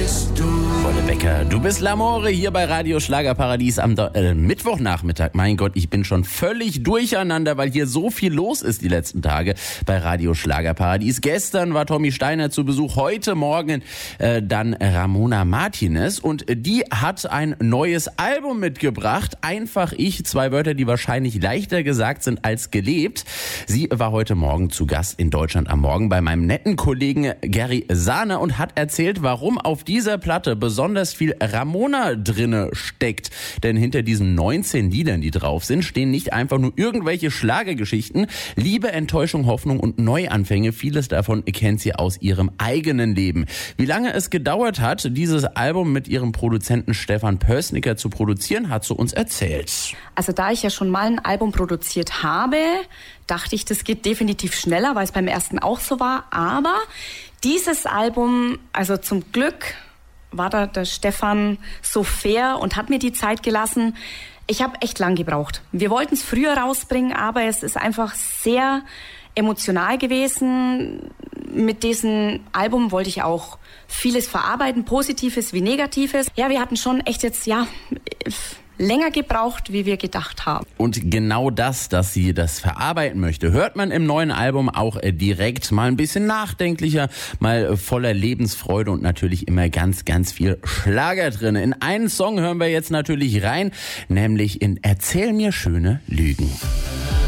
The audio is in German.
bist du. Volle Becker, du bist L'Amore hier bei Radio Schlagerparadies am Mittwochnachmittag. Mein Gott, ich bin schon völlig durcheinander, weil hier so viel los ist die letzten Tage bei Radio Schlagerparadies. Gestern war Tommy Steiner zu Besuch, heute Morgen dann Ramona Martinez und die hat ein neues Album mitgebracht. Einfach ich, 2 Wörter, die wahrscheinlich leichter gesagt sind als gelebt. Sie war heute Morgen zu Gast in Deutschland am Morgen bei meinem netten Kollegen Gary Sahne und hat erzählt, warum auf dieser Platte besonders viel Ramona drinne steckt. Denn hinter diesen 19 Liedern, die drauf sind, stehen nicht einfach nur irgendwelche Schlagergeschichten. Liebe, Enttäuschung, Hoffnung und Neuanfänge, vieles davon kennt sie aus ihrem eigenen Leben. Wie lange es gedauert hat, dieses Album mit ihrem Produzenten Stefan Pößnicker zu produzieren, hat sie uns erzählt. Also da ich ja schon mal ein Album produziert habe, dachte ich, das geht definitiv schneller, weil es beim ersten auch so war. Aber dieses Album, also zum Glück war da der Stefan so fair und hat mir die Zeit gelassen. Ich habe echt lang gebraucht. Wir wollten es früher rausbringen, aber es ist einfach sehr emotional gewesen. Mit diesem Album wollte ich auch vieles verarbeiten, Positives wie Negatives. Ja, wir hatten schon echt jetzt, länger gebraucht, wie wir gedacht haben. Und genau das, dass sie das verarbeiten möchte, hört man im neuen Album auch direkt. Mal ein bisschen nachdenklicher, mal voller Lebensfreude und natürlich immer ganz, ganz viel Schlager drin. In einen Song hören wir jetzt natürlich rein, nämlich in Erzähl mir schöne Lügen.